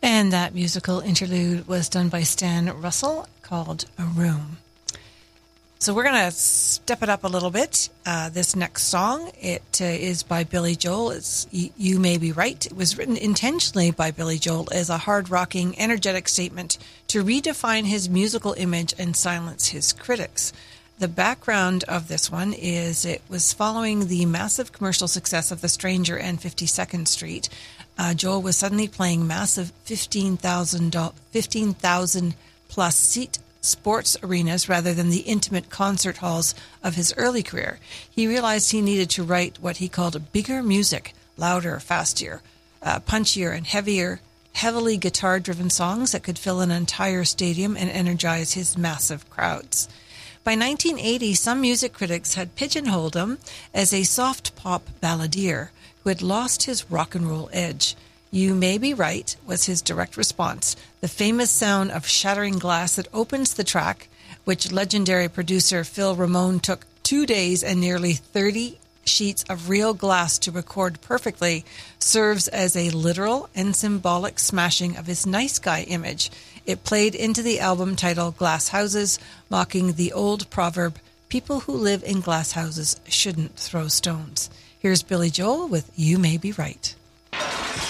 And that musical interlude was done by Stan Russell, called A Room. So we're going to step it up a little bit. This next song, it is by Billy Joel. It's You May Be Right. It was written intentionally by Billy Joel as a hard-rocking, energetic statement to redefine his musical image and silence his critics. The background of this one is it was following the massive commercial success of The Stranger and 52nd Street. Joel was suddenly playing massive 15,000 plus seat sports arenas rather than the intimate concert halls of his early career. He realized he needed to write what he called bigger music, louder, faster, punchier, and heavily guitar-driven songs that could fill an entire stadium and energize his massive crowds. By 1980, some music critics had pigeonholed him as a soft pop balladeer who had lost his rock and roll edge. You May Be Right was his direct response, the famous sound of shattering glass that opens the track, which legendary producer Phil Ramone took 2 days and nearly 30 sheets of real glass to record perfectly, serves as a literal and symbolic smashing of his nice guy image. It played into the album title Glass Houses, mocking the old proverb, people who live in glass houses shouldn't throw stones. Here's Billy Joel with You May Be Right.